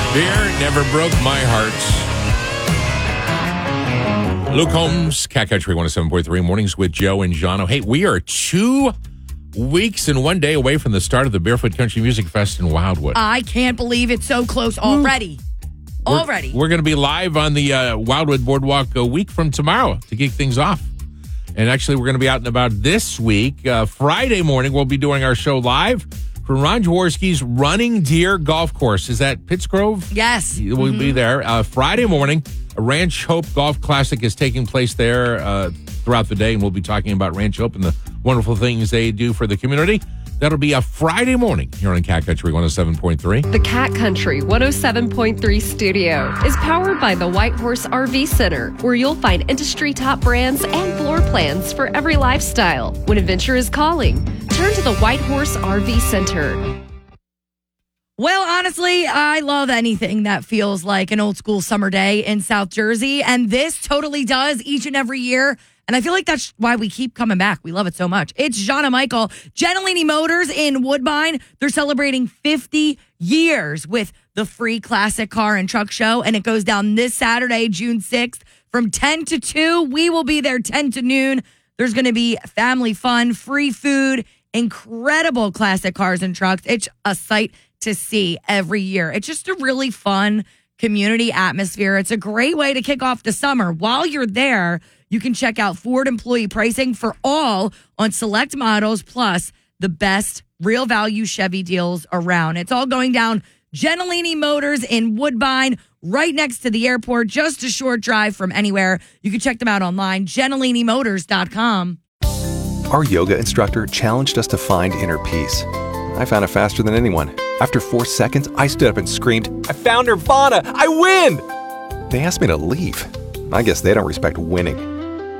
Beer never broke my heart. Luke Holmes, Cat Country 107.3, Mornings with Joe and Jono. Hey, we are 2 weeks and 1 day away from the start of the Barefoot Country Music Fest in Wildwood. I can't believe it's so close already. We're going to be live on the Wildwood Boardwalk a week from tomorrow to kick things off. And actually, we're going to be out and about this week. Friday morning, we'll be doing our show live from Ron Jaworski's Running Deer Golf Course. Is that Pittsgrove? Yes. We'll be there. Friday morning, a Ranch Hope Golf Classic is taking place there throughout the day, and we'll be talking about Ranch Hope and the wonderful things they do for the community. That'll be a Friday morning here on Cat Country 107.3. The Cat Country 107.3 studio is powered by the White Horse RV Center, where you'll find industry top brands and floor plans for every lifestyle. When adventure is calling, turn to the White Horse RV Center. Well, honestly, I love anything that feels like an old school summer day in South Jersey, and this totally does each and every year. And I feel like that's why we keep coming back. We love it so much. It's Jana Michael, Gentilini Motors in Woodbine. They're celebrating 50 years with the free classic car and truck show. And it goes down this Saturday, June 6th from 10 to 2. We will be there 10 to noon. There's going to be family fun, free food, incredible classic cars and trucks. It's a sight to see every year. It's just a really fun community atmosphere. It's a great way to kick off the summer. While you're there, you can check out Ford employee pricing for all on select models, plus the best real value Chevy deals around. It's all going down Gentilini Motors in Woodbine, right next to the airport, just a short drive from anywhere. You can check them out online, GentilinIMotors.com. Our yoga instructor challenged us to find inner peace. I found it faster than anyone. After 4 seconds, I stood up and screamed, "I found Nirvana! I win!" They asked me to leave. I guess they don't respect winning.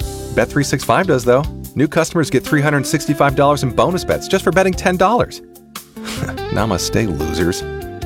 Bet365 does, though. New customers get $365 in bonus bets just for betting $10. Namaste, losers.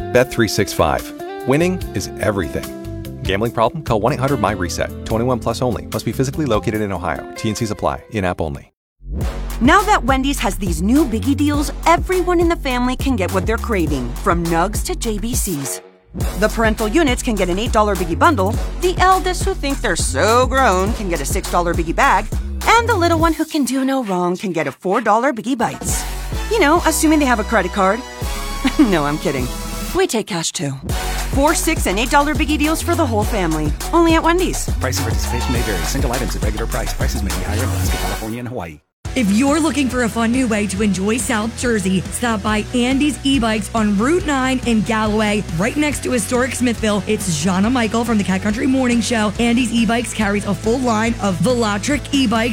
Bet365. Winning is everything. Gambling problem? Call 1-800-MY-RESET. 21 plus only. Must be physically located in Ohio. T&Cs apply. In-app only. Now that Wendy's has these new biggie deals, everyone in the family can get what they're craving, from nugs to JBCs. The parental units can get an $8 biggie bundle, the eldest who think they're so grown can get a $6 biggie bag, and the little one who can do no wrong can get a $4 biggie bites. You know, assuming they have a credit card. No, I'm kidding. We take cash too. 4, $6, and $8 biggie deals for the whole family. Only at Wendy's. Price and participation may vary. Single items at regular price. Prices may be higher in Alaska, California, and Hawaii. If you're looking for a fun new way to enjoy South Jersey, stop by Andy's E-Bikes on Route 9 in Galloway, right next to historic Smithville. It's Jana Michael from the Cat Country Morning Show. Andy's E-Bikes carries a full line of Velotric e-bikes